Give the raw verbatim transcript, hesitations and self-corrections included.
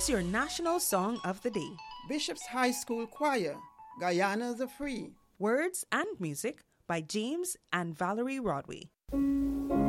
Here's your national song of the day. Bishop's High School Choir, Guyana the Free. Words and music by James and Valerie Rodway.